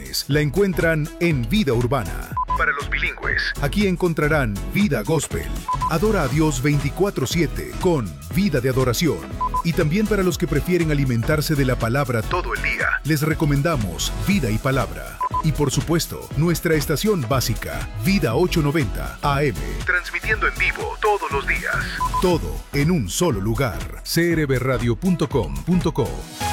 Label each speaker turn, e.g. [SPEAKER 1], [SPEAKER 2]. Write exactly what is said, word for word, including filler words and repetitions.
[SPEAKER 1] canciones la encuentran en Vida Urbana. Para los bilingües, aquí encontrarán Vida Gospel. Adora a Dios veinticuatro siete con Vida de Adoración. Y también para los que prefieren alimentarse de la palabra todo el día, les recomendamos Vida y Palabra. Y por supuesto, nuestra estación básica, Vida ochocientos noventa A M, transmitiendo en vivo todos los días. Todo en un solo lugar. c r b radio punto com punto co